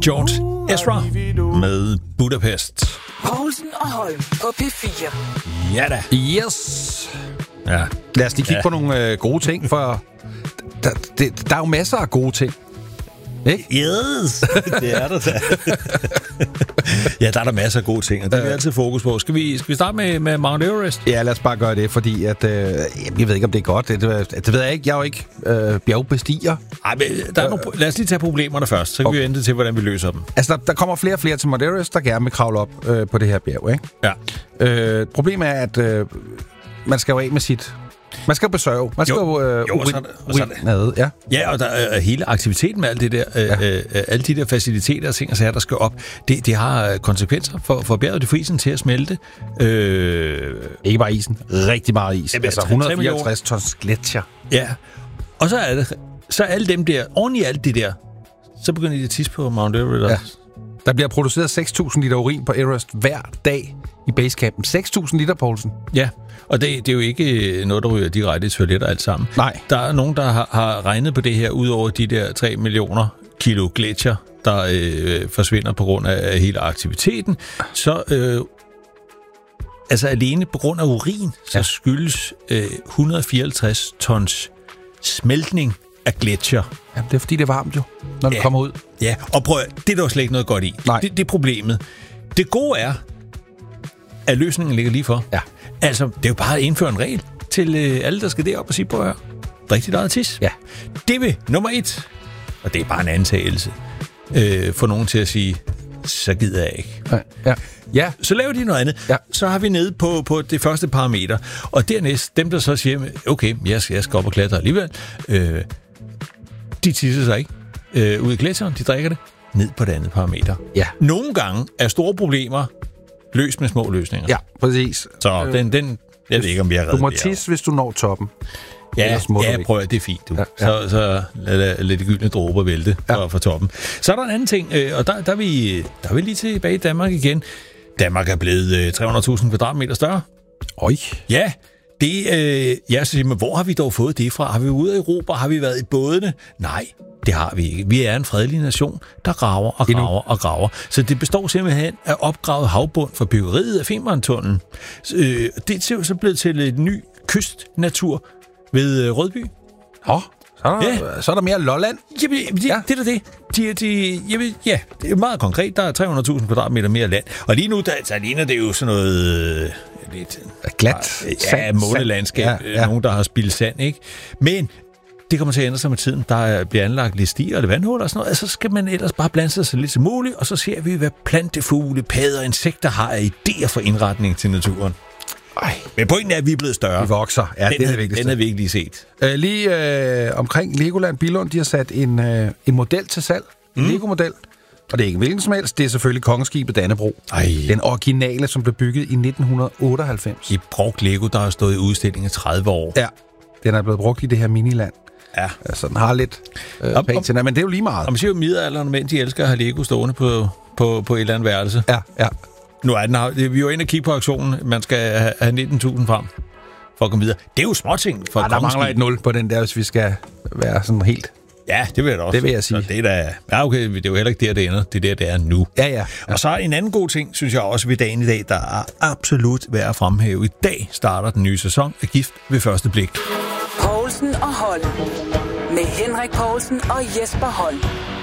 George Ezra med Budapest. Poulsen og Holm på P4. Ja da. Yes. Ja. Lad os lige kigge på nogle gode ting, for der er jo masser af gode ting. Ikke? Yes, det er der da. Ja, der er der masser af gode ting, og det er vi altid fokus på. Skal vi starte med Mount Everest? Ja, lad os bare gøre det, fordi at, jeg ved ikke, om det er godt. Det ved jeg ikke. Jeg er jo ikke bjergbestiger. Ej, men lad os lige tage problemerne først, så kan vi vente til, hvordan vi løser dem. Altså, der kommer flere og flere til Mount Everest, der gerne vil kravle op på det her bjerg, ikke? Ja. Problemet er, at man skal jo af med sit... Man skal jo besøge. Man skal ja. Ja, og der er hele aktiviteten med alt det der, alle de der faciliteter og ting og sager, der skal op, det har konsekvenser for bjerget. Det får isen til at smelte. Ikke bare isen. Rigtig meget is. Jamen, altså 154 tons gletsjer. Ja. Og så er det alle dem der, oven i alt det der, så begynder de at tisse på Mount Everest. Ja. Der bliver produceret 6.000 liter urin på Everest hver dag i basecampen. 6.000 liter, Poulsen. Ja, og det er jo ikke noget, der ryger direkte i toiletter alt sammen. Nej. Der er nogen, der har regnet på det her, ud over de der 3 millioner kilo gletsjer, der forsvinder på grund af hele aktiviteten. Så altså alene på grund af urin, så skyldes 154 tons smeltning af gletsjer. Jamen, det er fordi, det er varmt jo, når det kommer ud. Ja, og prøv, det er der jo slet ikke noget godt i. Nej. Det er problemet. Det gode er, at løsningen ligger lige for. Ja. Altså, det er jo bare at indføre en regel til alle, der skal derop og sige, prøv at høre, rigtig meget tis. Ja. Det vil nummer 1, og det er bare en antagelse, få nogen til at sige, så gider jeg ikke. Ja. Så laver de noget andet. Ja. Så har vi nede på det første parameter. Og dernæst, dem der så siger, okay, jeg skal op og klatre alligevel, de tisser sig ikke ud i gletsjeren, de drikker det ned på det andet parameter. Ja. Nogle gange er store problemer løst med små løsninger. Ja, præcis. Så den jeg ved ikke, om vi har reddet. Du må tisse, hvis du når toppen. Ja, prøv at det er fint, du. Ja. Så lad de gyldne dråber vælte for toppen. Så er der en anden ting, og der er vi lige tilbage i Danmark igen. Danmark er blevet 300.000 kvadratmeter større. Oj. Ja, jeg siger, men hvor har vi dog fået det fra? Har vi været ude i Europa? Har vi været i bådene? Nej, det har vi ikke. Vi er en fredelig nation, der graver og graver og graver. Så det består simpelthen af opgravet havbund for byggeriet af Femerntunnelen. Det er så blevet til et ny kystnatur ved Rødby. Så er der mere Lolland. Jamen, det er da det. Det er meget konkret. Der er 300.000 kvadratmeter mere land. Og lige nu, der ligner det jo sådan noget... lidt glat månelandskab. Nogen, der har spildt sand, ikke? Men det kommer til at ændre sig med tiden. Der bliver anlagt lidt stier eller vandhuller og sådan noget. Så skal man ellers bare blande sig så lidt som muligt, og så ser vi, hvad plantefugle, padder og insekter har af idéer for indretning til naturen. Men pointen er, at vi er blevet større. Vi vokser. Ja, det er det vigtigste. Den er vi ikke lige set. Omkring Legoland Billund, de har sat en model til salg. En Lego-model. Og det er ikke hvilken som helst. Det er selvfølgelig kongeskibet Dannebrog. Den originale, som blev bygget i 1998. I brugt Lego, der har stået i udstilling i 30 år. Ja, den er blevet brugt i det her miniland. Ja. Altså, den har lidt pænt til, men det er jo lige meget. Og man siger jo, middelalderen, mænd, de elsker at have Lego stående på et eller andet værelse. Ja. Nu er den vi var inde og kigge på aktionen. Man skal have 19.000 frem for at komme videre. Det er jo småting for der mangler et 0 på den der, hvis vi skal være sådan helt... Ja, det vil jeg da også. Det vil jeg sige. Så det er da... Ja, okay, det er jo heller ikke der, det ender. Det er der, det er nu. Ja. Og så er en anden god ting, synes jeg også ved dagen i dag, der er absolut værd at fremhæve. I dag starter den nye sæson af Gift ved første blik. Poulsen og Holm. Med Henrik Poulsen og Jesper Holm.